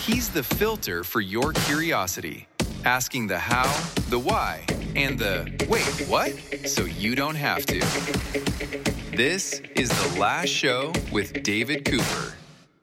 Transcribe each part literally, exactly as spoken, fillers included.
He's the filter for your curiosity, asking the how, the why, and the wait, what? So you don't have to. This is The Last Show with David Cooper.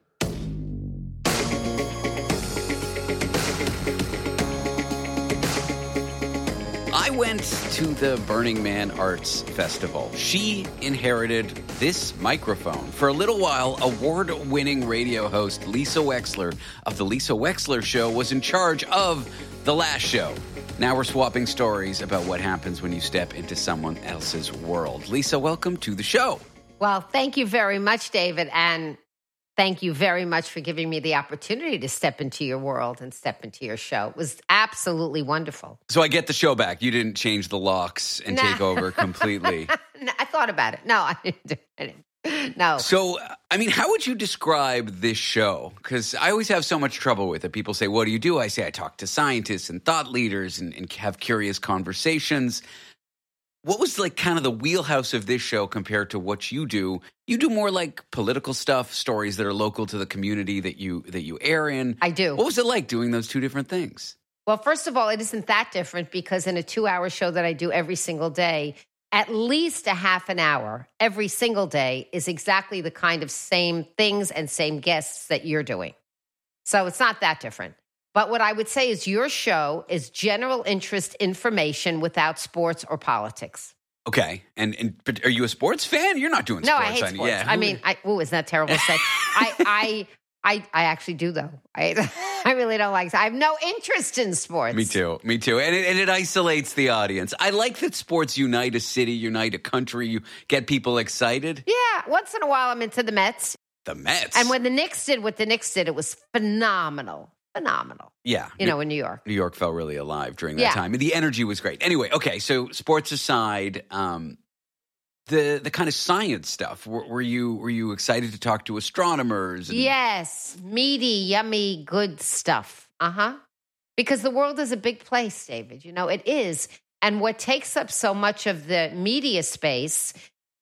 I went to the Burning Man Arts Festival. She inherited this microphone. For a little while, award-winning radio host Lisa Wexler of The Lisa Wexler Show was in charge of The Last Show. Now we're swapping stories about what happens when you step into someone else's world. Lisa, welcome to the show. Well, thank you very much, David, and thank you very much for giving me the opportunity to step into your world and step into your show. It was absolutely wonderful. So I get the show back. You didn't change the locks and No. take over completely. No, I thought about it. No, I didn't do it. No. So, I mean, how would you describe this show? Because I always have so much trouble with it. People say, what do you do? I say, I talk to scientists and thought leaders and, and have curious conversations. What was like kind of the wheelhouse of this show compared to what you do? You do more like political stuff, stories that are local to the community that you that you air in. I do. What was it like doing those two different things? Well, first of all, it isn't that different because in a two-hour show that I do every single day, at least a half an hour every single day is exactly the kind of same things and same guests that you're doing. So it's not that different. But what I would say is your show is general interest information without sports or politics. Okay. And, and but are you a sports fan? You're not doing No, sports. I hate on- sports. Yeah. I mean, I, ooh, isn't that terrible to say? I, I, I, I actually do, though. I, I really don't like I have no interest in sports. Me too. Me too. And it, and it isolates the audience. I like that sports unite a city, unite a country. You get people excited. Yeah. Once in a while, I'm into the Mets. The Mets. And when the Knicks did what the Knicks did, it was phenomenal. Phenomenal. Yeah. You know, in New York. New York felt really alive during that Yeah. time. And the energy was great. Anyway, okay, so sports aside, um, the the kind of science stuff, were, were you were you excited to talk to astronomers? And- Yes. Meaty, yummy, good stuff. Uh-huh. Because the world is a big place, David. You know, it is. And what takes up so much of the media space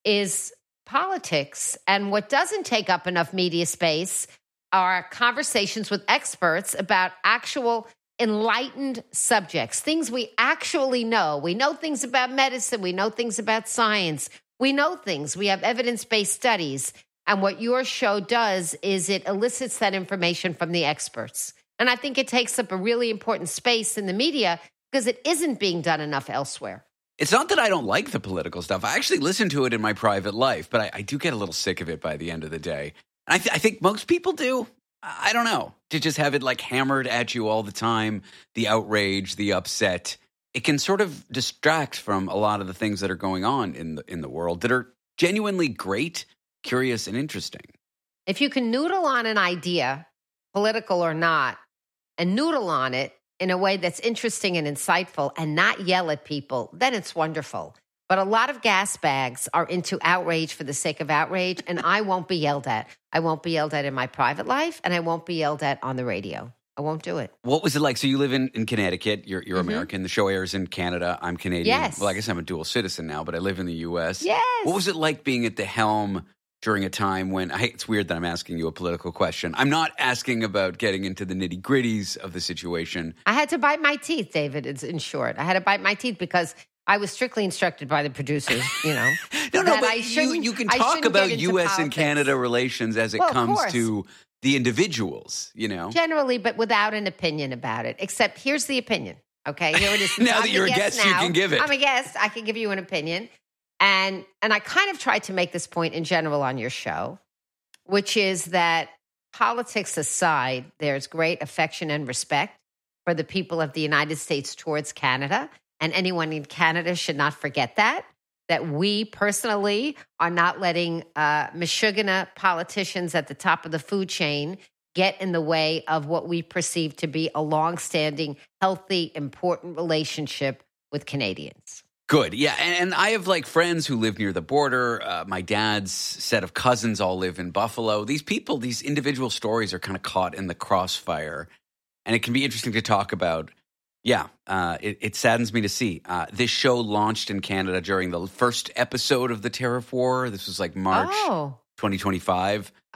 is politics. And what doesn't take up enough media space are conversations with experts about actual enlightened subjects, things we actually know. We know things about medicine. We know things about science. We know things. We have evidence-based studies. And what your show does is it elicits that information from the experts. And I think it takes up a really important space in the media because it isn't being done enough elsewhere. It's not that I don't like the political stuff. I actually listen to it in my private life, but I, I do get a little sick of it by the end of the day. And I, th- I think most people do. I don't know. To just have it like hammered at you all the time, the outrage, the upset, it can sort of distract from a lot of the things that are going on in the in the world that are genuinely great, curious, and interesting. If you can noodle on an idea, political or not, and noodle on it in a way that's interesting and insightful and not yell at people, then it's wonderful. But a lot of gas bags are into outrage for the sake of outrage, and I won't be yelled at. I won't be yelled at in my private life, and I won't be yelled at on the radio. I won't do it. What was it like? So you live in, in Connecticut. You're, you're Mm-hmm. American. The show airs in Canada. I'm Canadian. Yes. Well, I guess I'm a dual citizen now, but I live in the U S. Yes. What was it like being at the helm during a time when, I, it's weird that I'm asking you a political question. I'm not asking about getting into the nitty gritties of the situation. I had to bite my teeth, David, it's in short. I had to bite my teeth because I was strictly instructed by the producers, you know. No, no, that but I you, shouldn't- you can I talk shouldn't about get into U S and politics. Canada relations as it Well, of comes course. to the individuals, you know. Generally, but without an opinion about it. Except here's the opinion. Okay, here it is. Now I'm that you're the a guest, you now. can give it. I'm a guest. I can give you an opinion. And and I kind of tried to make this point in general on your show, which is that politics aside, there's great affection and respect for the people of the United States towards Canada. And anyone in Canada should not forget that, that we personally are not letting uh, Michigana politicians at the top of the food chain get in the way of what we perceive to be a longstanding, healthy, important relationship with Canadians. Good. Yeah. And, and I have like friends who live near the border. Uh, my dad's set of cousins all live in Buffalo. These people, these individual stories are kind of caught in the crossfire. And it can be interesting to talk about. Yeah, uh, it, it saddens me to see. Uh, this show launched in Canada during the first episode of the Tariff War. This was like March Oh. twenty twenty-five.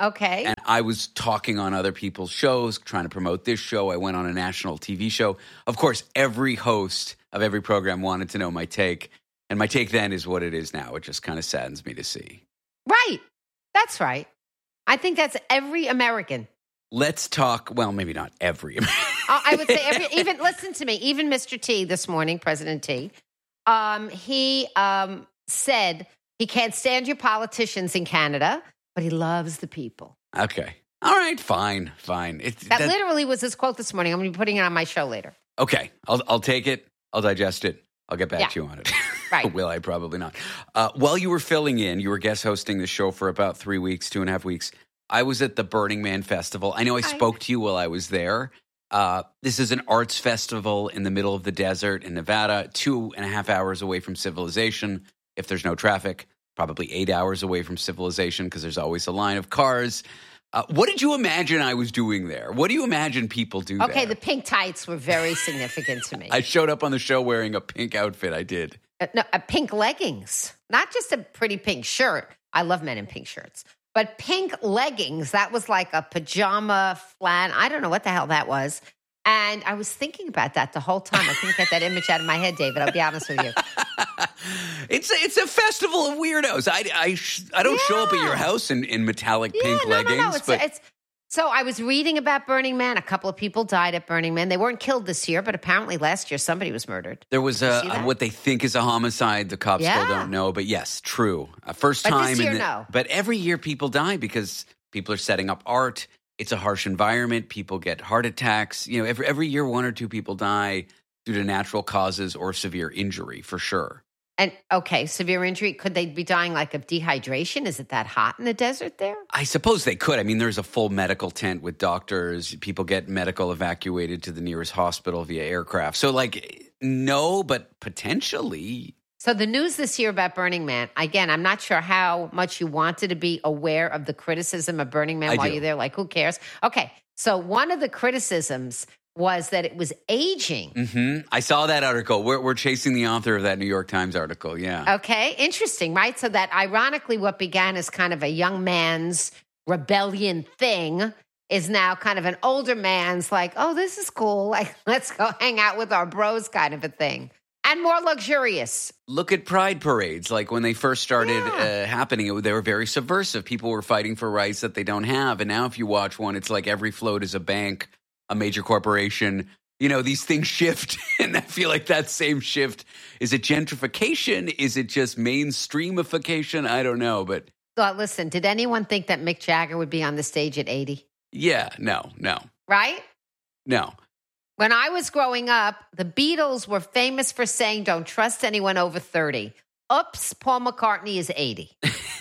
Okay. And I was talking on other people's shows, trying to promote this show. I went on a national T V show. Of course, every host of every program wanted to know my take. And my take then is what it is now. It just kind of saddens me to see. Right. That's right. I think that's every American. Let's talk, well, maybe not every American. uh, I would say every, even, listen to me, even Mister T this morning, President T, um, he um, said he can't stand your politicians in Canada, but he loves the people. Okay. All right, fine, fine. It, that, that literally was his quote this morning. I'm going to be putting it on my show later. Okay. I'll, I'll take it. I'll digest it. I'll get back yeah. to you on it. Right. Will I? Probably not. Uh, while you were filling in, you were guest hosting the show for about three weeks, two and a half weeks. I was at the Burning Man Festival. I know I spoke to you while I was there. Uh, this is an arts festival in the middle of the desert in Nevada, two and a half hours away from civilization. If there's no traffic, probably eight hours away from civilization because there's always a line of cars. Uh, what did you imagine I was doing there? What do you imagine people do okay, there? Okay, the pink tights were very significant to me. I showed up on the show wearing a pink outfit. I did. Uh, no, uh, pink leggings, not just a pretty pink shirt. I love men in pink shirts. But pink leggings, that was like a pajama flan. I don't know what the hell that was. And I was thinking about that the whole time. I couldn't get that image out of my head, David. I'll be honest with you. It's a, it's a festival of weirdos. I, I, I don't yeah. show up at your house in, in metallic yeah, pink no, leggings. No, no. It's, but... it's, so I was reading about Burning Man. A couple of people died at Burning Man. They weren't killed this year, but apparently last year somebody was murdered. There was a, a what they think is a homicide. The cops yeah. still don't know. But yes, true. Uh, first but time. This year, in the, no. But every year people die because people are setting up art. It's a harsh environment. People get heart attacks. You know, every every year one or two people die due to natural causes or severe injury, for sure. And, okay, severe injury. Could they be dying like of dehydration? Is it that hot in the desert there? I suppose they could. I mean, there's a full medical tent with doctors. People get medical evacuated to the nearest hospital via aircraft. So, like, no, but potentially. So the news this year about Burning Man, again, I'm not sure how much you wanted to be aware of the criticism of Burning Man I while do. you're there. Like, who cares? Okay, so one of the criticisms was that it was aging. Mm-hmm. I saw that article. We're, we're chasing the author of that New York Times article, yeah. Okay, interesting, right? So that ironically what began as kind of a young man's rebellion thing is now kind of an older man's like, oh, this is cool. Like, let's go hang out with our bros kind of a thing. And more luxurious. Look at pride parades. Like when they first started yeah. uh, happening, it, they were very subversive. People were fighting for rights that they don't have. And now if you watch one, it's like every float is a bank, a major corporation. You know, these things shift. And I feel like that same shift, is it gentrification? Is it just mainstreamification? I don't know. But so, listen, did anyone think that Mick Jagger would be on the stage at eighty? Yeah, no, no. Right? No. When I was growing up, the Beatles were famous for saying, don't trust anyone over thirty. Oops, Paul McCartney is eighty.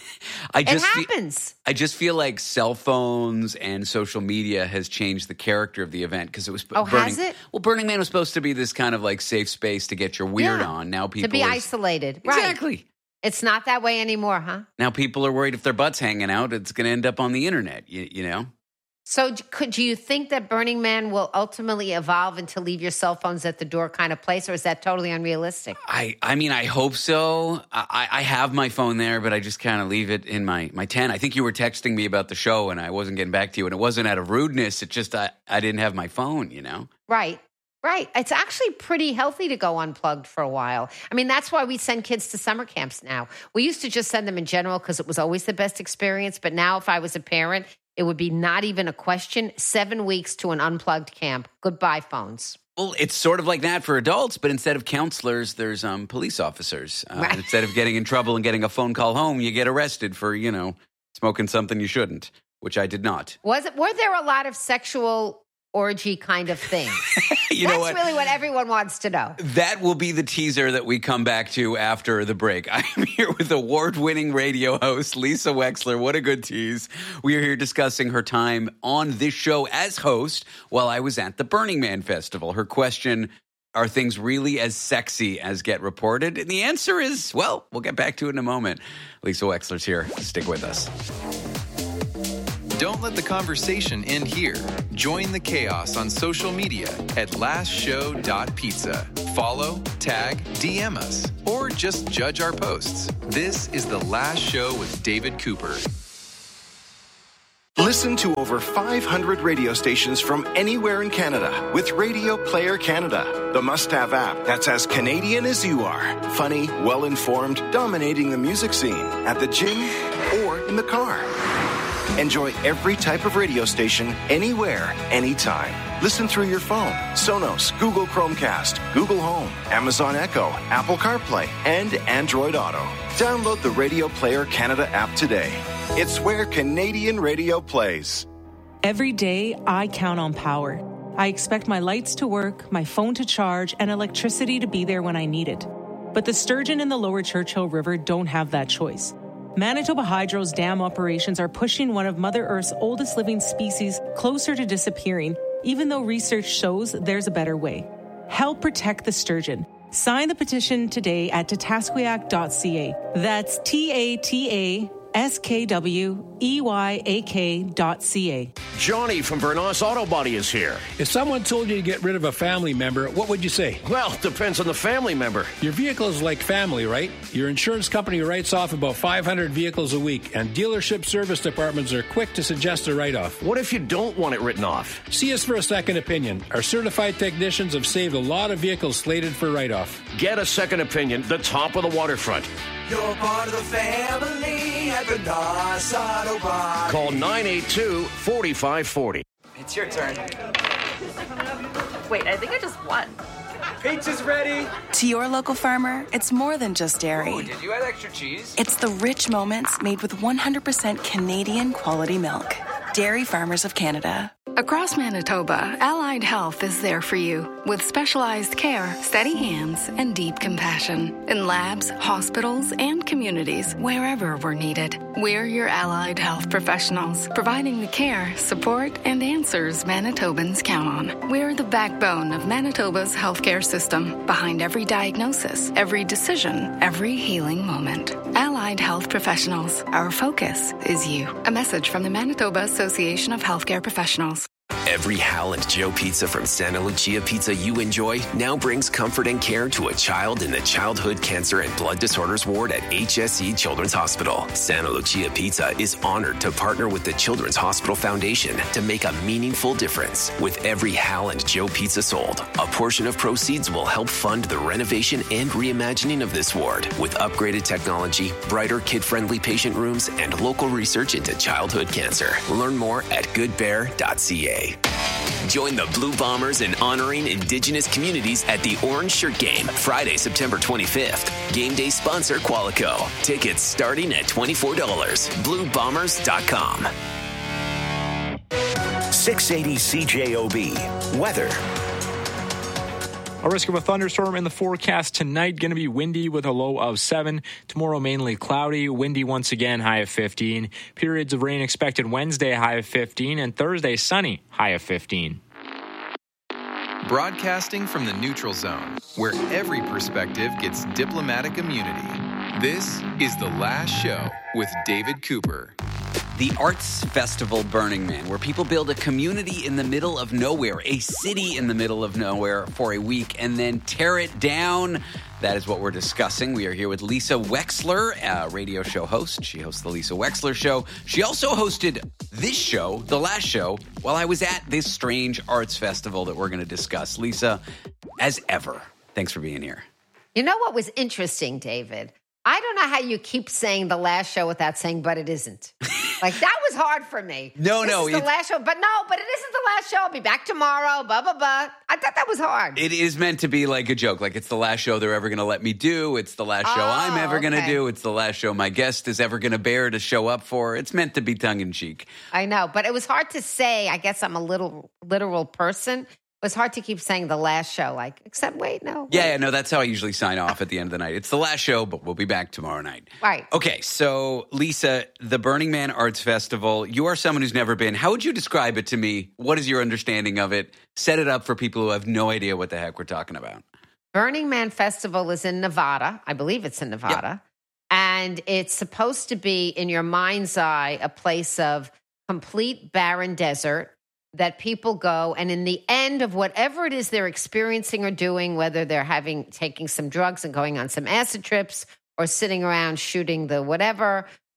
I just it happens. Feel, I just feel like cell phones and social media has changed the character of the event because it was oh, Burning, has it? Well, Burning Man was supposed to be this kind of like safe space to get your weird yeah. on. Now people to be are, isolated, exactly. Right. It's not that way anymore, huh? Now people are worried if their butt's hanging out, it's going to end up on the internet. You, you know. So could do you think that Burning Man will ultimately evolve into leave your cell phones at the door kind of place, or is that totally unrealistic? I, I mean, I hope so. I, I have my phone there, but I just kind of leave it in my, my tent. I think you were texting me about the show, and I wasn't getting back to you, and it wasn't out of rudeness. It just I, I didn't have my phone, you know? Right. Right. It's actually pretty healthy to go unplugged for a while. I mean, that's why we send kids to summer camps now. We used to just send them in general because it was always the best experience. But now if I was a parent, it would be not even a question. Seven weeks to an unplugged camp. Goodbye, phones. Well, it's sort of like that for adults, but instead of counselors, there's um, police officers. Uh, right. Instead of getting in trouble and getting a phone call home, you get arrested for, you know, smoking something you shouldn't, which I did not. Was it? Were there a lot of sexual orgy kind of things? you That's know what? really what everyone wants to know. That will be the teaser that we come back to after the break. I'm here with award-winning radio host Lisa Wexler. What a good tease. We are here discussing her time on this show as host while I was at the Burning Man Festival. Her question, are things really as sexy as get reported? And the answer is, well, we'll get back to it in a moment. Lisa Wexler's here. Stick with us. Don't let the conversation end here. Join the chaos on social media at last show dot pizza. Follow, tag, D M us, or just judge our posts. This is The Last Show with David Cooper. Listen to over five hundred radio stations from anywhere in Canada with Radio Player Canada, the must-have app that's as Canadian as you are. Funny, well-informed, dominating the music scene at the gym or in the car. Enjoy every type of radio station, anywhere, anytime. Listen through your phone, Sonos, Google Chromecast, Google Home, Amazon Echo, Apple CarPlay, and Android Auto. Download the Radio Player Canada app today. It's where Canadian radio plays. Every day, I count on power. I expect my lights to work, my phone to charge, and electricity to be there when I need it. But the sturgeon in the lower Churchill River don't have that choice. Manitoba Hydro's dam operations are pushing one of Mother Earth's oldest living species closer to disappearing, even though research shows there's a better way. Help protect the sturgeon. Sign the petition today at tatasquiac dot c a. That's T A T A S K W E Y A K dot C A. Johnny from Vernos Auto Body is here. If someone told you to get rid of a family member, what would you say? Well, depends on the family member. Your vehicle is like family, right? Your insurance company writes off about five hundred vehicles a week, and dealership service departments are quick to suggest a write-off. What if you don't want it written off? See us for a second opinion. Our certified technicians have saved a lot of vehicles slated for write-off. Get a second opinion, the top of the waterfront. You're part of the family at Vernos Auto Body. Call nine eight two, four five four zero. It's your turn. Wait, I think I just won. Pizza's ready. To your local farmer, it's more than just dairy. Oh, did you add extra cheese? It's the rich moments made with one hundred percent Canadian quality milk. Dairy Farmers of Canada. Across Manitoba, Allied Health is there for you with specialized care, steady hands, and deep compassion in labs, hospitals, and communities wherever we're needed. We're your Allied Health professionals, providing the care, support, and answers Manitobans count on. We're the backbone of Manitoba's healthcare system, behind every diagnosis, every decision, every healing moment. Allied Health Professionals, our focus is you. A message from the Manitoba Association of Healthcare Professionals. Every Hal and Joe pizza from Santa Lucia Pizza you enjoy now brings comfort and care to a child in the Childhood Cancer and Blood Disorders Ward at H S E Children's Hospital. Santa Lucia Pizza is honored to partner with the Children's Hospital Foundation to make a meaningful difference. With every Hal and Joe pizza sold, a portion of proceeds will help fund the renovation and reimagining of this ward with upgraded technology, brighter kid-friendly patient rooms, and local research into childhood cancer. Learn more at good bear dot c a. Join the Blue Bombers in honoring Indigenous communities at the Orange Shirt Game, Friday, September twenty-fifth. Game day sponsor Qualico. Tickets starting at twenty-four dollars. blue bombers dot com. six eighty C J O B. Weather. A risk of a thunderstorm in the forecast tonight. Going to be windy with a low of seven. Tomorrow mainly cloudy, windy once again, high of fifteen. Periods of rain expected Wednesday, high of fifteen, and Thursday sunny, high of fifteen. Broadcasting from the neutral zone, where every perspective gets diplomatic immunity. This is The Last Show with David Cooper. The Arts Festival Burning Man, where people build a community in the middle of nowhere, a city in the middle of nowhere for a week, and then tear it down. That is what we're discussing. We are here with Lisa Wexler, a radio show host. She hosts the Lisa Wexler Show. She also hosted this show, The Last Show, while I was at this strange arts festival that we're going to discuss. Lisa, as ever, thanks for being here. You know what was interesting, David? I don't know how you keep saying The Last Show without saying, but it isn't. Like, that was hard for me. No, this no. Is the last show. But no, but it isn't the last show. I'll be back tomorrow, blah, blah, blah. I thought that was hard. It is meant to be like a joke. Like, it's the last show they're ever going to let me do. It's the last show oh, I'm ever going to okay. do. It's the last show my guest is ever going to bear to show up for. It's meant to be tongue-in-cheek. I know, but it was hard to say. I guess I'm a little literal person. It was hard to keep saying the last show, like, except wait, no. Wait. Yeah, yeah, no, that's how I usually sign off at the end of the night. It's the last show, but we'll be back tomorrow night. Right. Okay, so, Lisa, the Burning Man Arts Festival, you are someone who's never been. How would you describe it to me? What is your understanding of it? Set it up for people who have no idea what the heck we're talking about. Burning Man Festival is in Nevada. I believe it's in Nevada. Yep. And it's supposed to be, in your mind's eye, a place of complete barren desert that people go, and in the end of whatever it is they're experiencing or doing, whether they're having taking some drugs and going on some acid trips or sitting around shooting the whatever,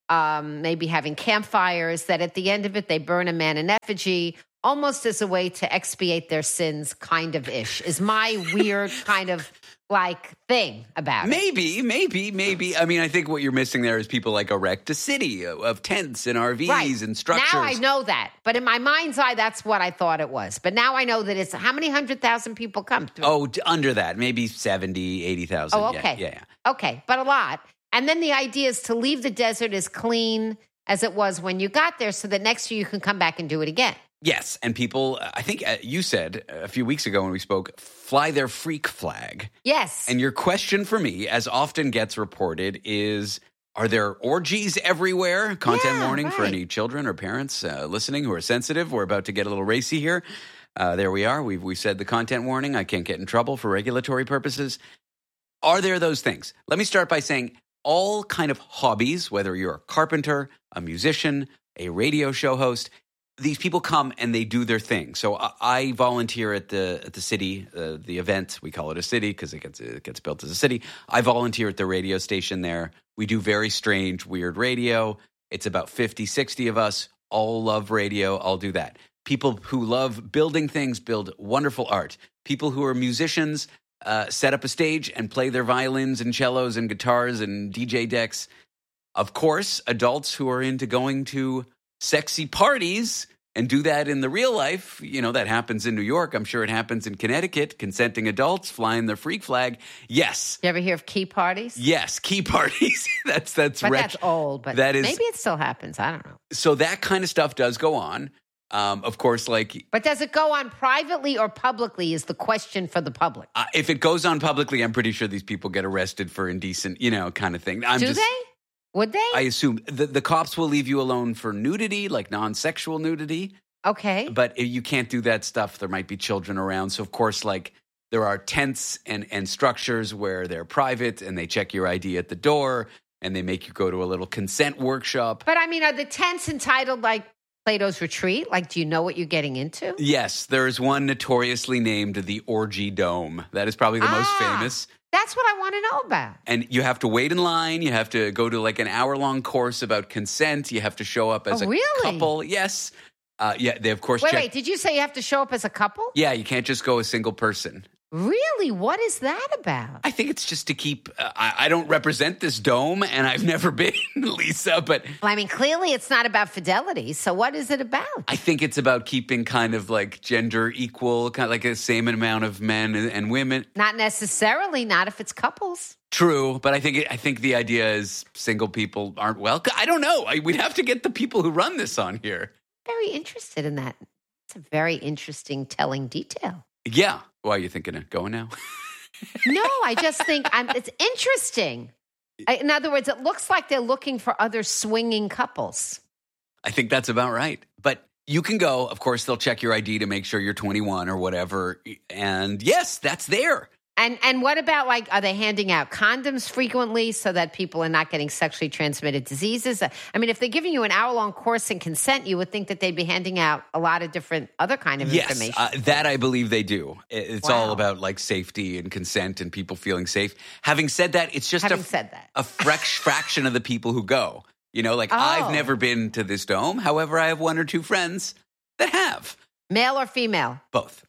um, maybe having campfires, that at the end of it, they burn a man in effigy, almost as a way to expiate their sins, kind of ish, is my weird kind of like thing about it. Maybe, maybe, maybe. I mean, I think what you're missing there is people like erect a city of, of tents and R Vs Right. and structures. Now I know that. But in my mind's eye, that's what I thought it was. But now I know that it's how many hundred thousand people come through? Oh, d- under that, maybe seventy, eighty thousand. Oh, okay. Yeah, yeah, yeah. Okay, but a lot. And then the idea is to leave the desert as clean as it was when you got there so that next year you can come back and do it again. Yes, and people, I think uh, you said a few weeks ago when we spoke, fly their freak flag. Yes. And your question for me, as often gets reported, is are there orgies everywhere? Content Yeah, warning for right. any children or parents uh, listening who are sensitive. We're about to get a little racy here. Uh, there we are. We've, we said the content warning. I can't get in trouble for regulatory purposes. Are there those things? Let me start by saying all kind of hobbies, whether you're a carpenter, a musician, a radio show host, these people come and they do their thing. So I, I volunteer at the at the city, uh, the event. We call it a city because it gets it gets built as a city. I volunteer at the radio station there. We do very strange, weird radio. It's about fifty, sixty of us. All love radio. I'll do that. People who love building things build wonderful art. People who are musicians uh, set up a stage and play their violins and cellos and guitars and D J decks. Of course, adults who are into going to sexy parties and do that in the real life. You know, that happens in New York. I'm sure it happens in Connecticut. Consenting adults flying their freak flag. Yes. You ever hear of key parties? Yes, key parties. that's that's But ret- that's old, but that is, maybe it still happens. I don't know. So that kind of stuff does go on. Um, of course, like But does it go on privately or publicly is the question for the public. uh, if it goes on publicly, I'm pretty sure these people get arrested for indecent, you know, kind of thing. I'm Do just, they? Would they? I assume the, the cops will leave you alone for nudity, like non-sexual nudity. Okay. But you can't do that stuff. There might be children around. So, of course, like there are tents and, and structures where they're private and they check your I D at the door and they make you go to a little consent workshop. But I mean, are the tents entitled like Plato's Retreat? Like, do you know what you're getting into? Yes, there is one notoriously named the Orgy Dome. That is probably the most Ah. famous. That's what I want to know about. And you have to wait in line. You have to go to like an hour-long course about consent. You have to show up as Oh, a really? couple. Yes. Uh, yeah, they, of course, Wait, check. wait. Did you say you have to show up as a couple? Yeah, you can't just go a single person. Really? What is that about? I think it's just to keep. Uh, I, I don't represent this dome, and I've never been, Lisa, but Well, I mean, clearly it's not about fidelity. So what is it about? I think it's about keeping kind of like gender equal, kind of like the same amount of men and, and women. Not necessarily, not if it's couples. True, but I think it, I think the idea is single people aren't welcome. I don't know. I, we'd have to get the people who run this on here. Very interested in that. It's a very interesting telling detail. Yeah. Why are you thinking of going now? No, I just think I'm, it's interesting. I, in other words, it looks like they're looking for other swinging couples. I think that's about right. But you can go. Of course, they'll check your I D to make sure you're twenty-one or whatever. And yes, that's there. And and what about, like, are they handing out condoms frequently so that people are not getting sexually transmitted diseases? I mean, if they're giving you an hour-long course in consent, you would think that they'd be handing out a lot of different other kind of Yes, information. uh, that I believe they do. It- It's all Wow. about like safety and consent and people feeling safe. Having said that, it's just Having a, said that. a frac- fraction of the people who go. You know, like Oh. I've never been to this dome. However, I have one or two friends that have. Male or female? Both.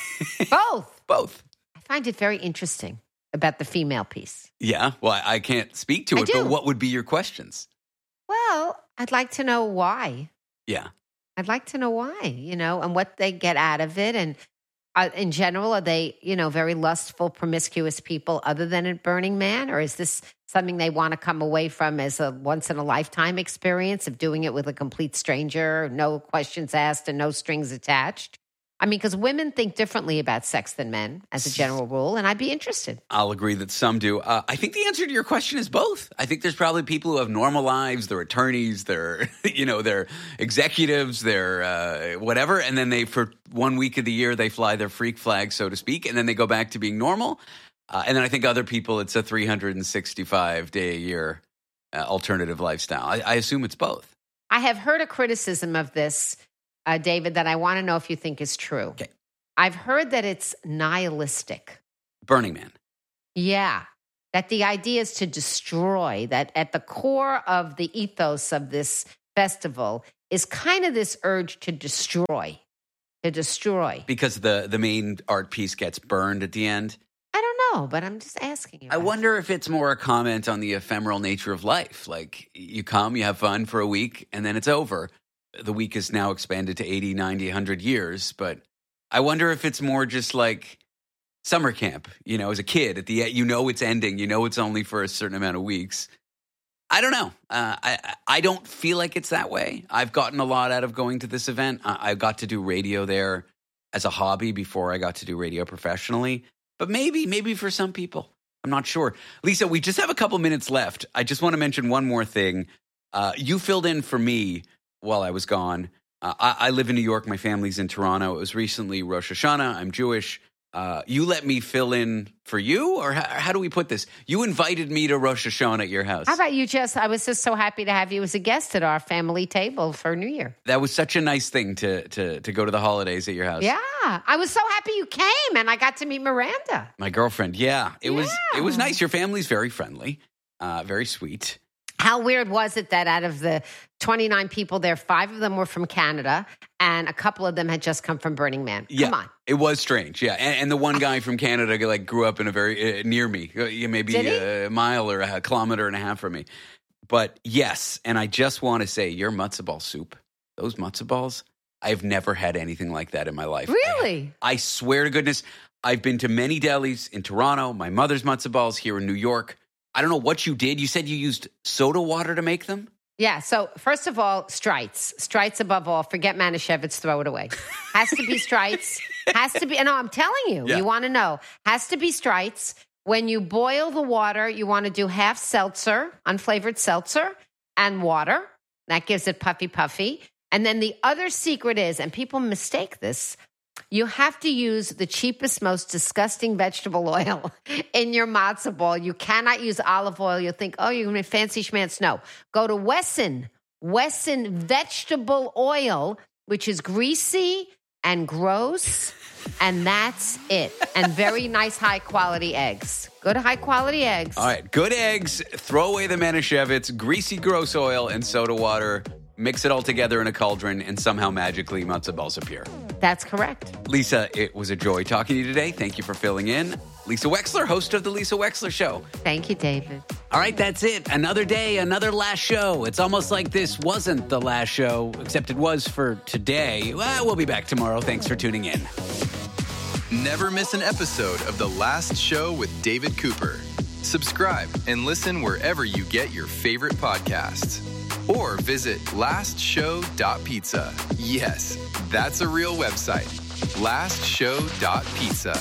Both. Both. I find it very interesting about the female piece. Yeah. Well, I I can't speak to I it, do. but what would be your questions? Well, I'd like to know why. Yeah. I'd like to know why, you know, and what they get out of it. And uh, in general, are they, you know, very lustful, promiscuous people other than at Burning Man? Or is this something they want to come away from as a once in a lifetime experience of doing it with a complete stranger, no questions asked and no strings attached? I mean, because women think differently about sex than men as a general rule, and I'd be interested. I'll agree that some do. Uh, I think the answer to your question is both. I think there's probably people who have normal lives. They're attorneys. They're, you know, they're executives. They're uh, whatever. And then they, for one week of the year, they fly their freak flag, so to speak. And then they go back to being normal. Uh, and then I think other people, it's a three hundred sixty-five day a year uh, alternative lifestyle. I, I assume it's both. I have heard a criticism of this, uh, David, that I want to know if you think is true. Okay. I've heard that it's nihilistic. Burning Man. Yeah. that the idea is to destroy, that at the core of the ethos of this festival is kind of this urge to destroy, to destroy. Because the, the main art piece gets burned at the end? I don't know, but I'm just asking you. I wonder if it's more a comment on the ephemeral nature of life. Like, you come, you have fun for a week, and then it's over. The week is now expanded to eighty, ninety, one hundred years, but I wonder if it's more just like summer camp, you know, as a kid. At the end, you know it's ending. You know it's only for a certain amount of weeks. I don't know. Uh, I I don't feel like it's that way. I've gotten a lot out of going to this event. I, I got to do radio there as a hobby before I got to do radio professionally. But maybe, maybe for some people. I'm not sure. Lisa, we just have a couple minutes left. I just want to mention one more thing. Uh, you filled in for me while I was gone. Uh, I, I live in New York. My family's in Toronto. It was recently Rosh Hashanah. I'm Jewish. Uh, you let me fill in for you? Or how, how do we put this? You invited me to Rosh Hashanah at your house. How about you just, I was just so happy to have you as a guest at our family table for New Year. That was such a nice thing to to to go to the holidays at your house. Yeah. I was so happy you came and I got to meet Miranda. My girlfriend. Yeah. It yeah. was it was nice. Your family's very friendly, uh, very sweet. How weird was it that out of the twenty-nine people there, five of them were from Canada and a couple of them had just come from Burning Man? Yeah, Come on. It was strange, yeah. And, and the one guy from Canada like grew up in a very, uh, near me, uh, maybe a mile or a kilometer and a half from me. But yes, and I just want to say, your matzo ball soup, those matzo balls, I've never had anything like that in my life. Really? I, I swear to goodness, I've been to many delis in Toronto, my mother's matzo balls here in New York. I don't know what you did. You said you used soda water to make them? Yeah. So first of all, Strites. Strites above all. Forget Manischewitz. Throw it away. Has to be Strites. Has to be. No, I'm telling you. Yeah. You want to know. Has to be Strites. When you boil the water, you want to do half seltzer, unflavored seltzer, and water. That gives it puffy puffy. And then the other secret is, and people mistake this, you have to use the cheapest, most disgusting vegetable oil in your matzo ball. You cannot use olive oil. You'll think, oh, you're going to fancy schmance. No. Go to Wesson. Wesson vegetable oil, which is greasy and gross, and that's it. And very nice, high-quality eggs. Good high-quality eggs. All right. Good eggs. Throw away the Manischewitz, greasy, gross oil, and soda water. Mix it all together in a cauldron, and somehow magically matzo balls appear. That's correct. Lisa, it was a joy talking to you today. Thank you for filling in. Lisa Wexler, host of The Lisa Wexler Show. Thank you, David. All right, that's it. Another day, another last show. It's almost like this wasn't the last show, except it was for today. Well, we'll be back tomorrow. Thanks for tuning in. Never miss an episode of The Last Show with David Cooper. Subscribe and listen wherever you get your favorite podcasts. Or visit last show dot pizza. Yes, that's a real website. last show dot pizza.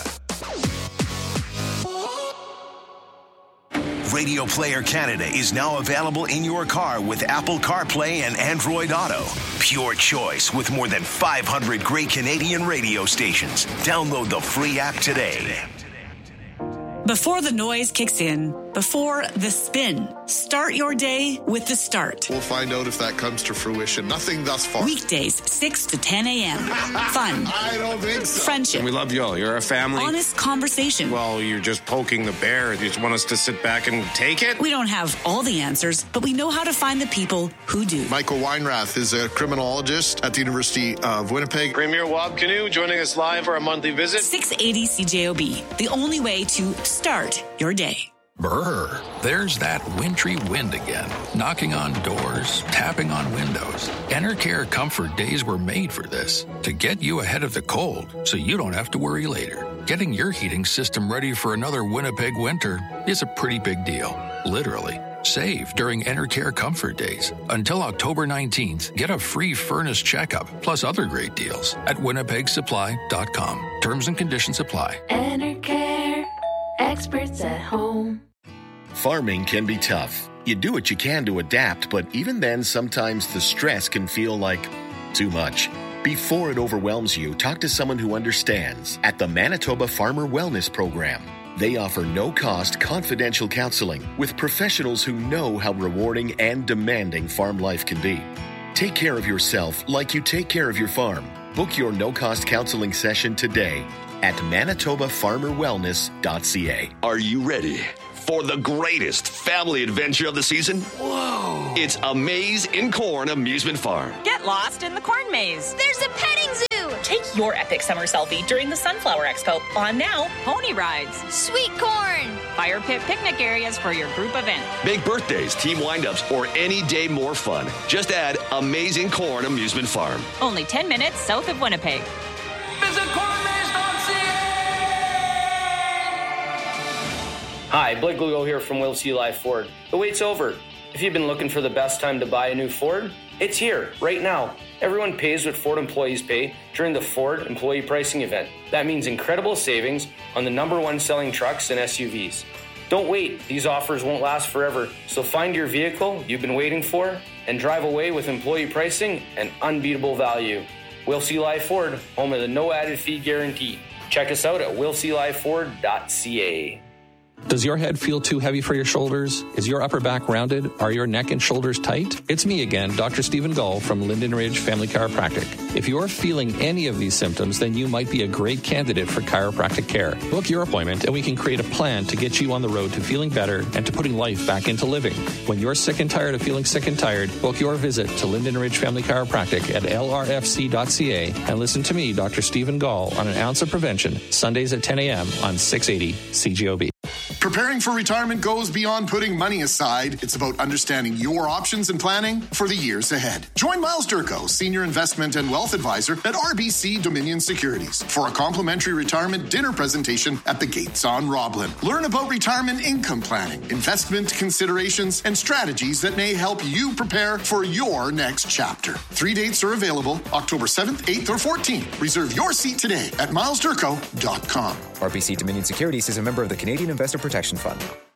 Radio Player Canada is now available in your car with Apple CarPlay and Android Auto. Pure choice with more than five hundred great Canadian radio stations. Download the free app today. Before the noise kicks in, before the spin, start your day with The Start. We'll find out if that comes to fruition. Nothing thus far. Weekdays, six to ten a.m. Fun. I don't think so. Friendship. We love you all. You're a family. Honest conversation. Well, you're just poking the bear. You just want us to sit back and take it? We don't have all the answers, but we know how to find the people who do. Michael Weinrath is a criminologist at the University of Winnipeg. Premier Wab Canoe joining us live for a monthly visit. six eighty C J O B, the only way to start your day. Brr, there's that wintry wind again, knocking on doors, tapping on windows. Enercare Comfort Days were made for this, to get you ahead of the cold so you don't have to worry later. Getting your heating system ready for another Winnipeg winter is a pretty big deal, literally. Save during Enercare Comfort Days. Until October nineteenth, get a free furnace checkup, plus other great deals at winnipeg supply dot com. Terms and conditions apply. Enercare, experts at home. Farming can be tough. You do what you can to adapt, but even then, sometimes the stress can feel like too much. Before it overwhelms you, talk to someone who understands at the Manitoba Farmer Wellness Program. They offer no-cost, confidential counseling with professionals who know how rewarding and demanding farm life can be. Take care of yourself like you take care of your farm. Book your no-cost counseling session today at manitoba farmer wellness dot c a. Are you ready for the greatest family adventure of the season? Whoa. It's Amaze in Corn Amusement Farm. Get lost in the corn maze. There's a petting zoo. Take your epic summer selfie during the Sunflower Expo. On now, pony rides. Sweet corn. Fire pit picnic areas for your group event. Big birthdays, team windups, or any day more fun. Just add Amazing Corn Amusement Farm. Only ten minutes south of Winnipeg. Visit corn maze dot c a. Hi, Blake Lugo here from Will C. Live Ford. The wait's over. If you've been looking for the best time to buy a new Ford, it's here, right now. Everyone pays what Ford employees pay during the Ford Employee Pricing Event. That means incredible savings on the number one selling trucks and S U Vs. Don't wait. These offers won't last forever. So find your vehicle you've been waiting for and drive away with employee pricing and unbeatable value. Will C. Live Ford, home of the no added fee guarantee. Check us out at will c live ford dot c a. Does your head feel too heavy for your shoulders? Is your upper back rounded? Are your neck and shoulders tight? It's me again, Doctor Stephen Gull from Linden Ridge Family Chiropractic. If you're feeling any of these symptoms, then you might be a great candidate for chiropractic care. Book your appointment and we can create a plan to get you on the road to feeling better and to putting life back into living. When you're sick and tired of feeling sick and tired, book your visit to Linden Ridge Family Chiropractic at l r f c dot c a and listen to me, Doctor Stephen Gull, on An Ounce of Prevention, Sundays at ten a.m. on six eighty C G O B. Preparing for retirement goes beyond putting money aside. It's about understanding your options and planning for the years ahead. Join Miles Durko, Senior Investment and Wealth Advisor at R B C Dominion Securities, for a complimentary retirement dinner presentation at the Gates on Roblin. Learn about retirement income planning, investment considerations, and strategies that may help you prepare for your next chapter. Three dates are available, October seventh, eighth, or fourteenth. Reserve your seat today at miles durko dot com. R B C Dominion Securities is a member of the Canadian Investor Protection Fund.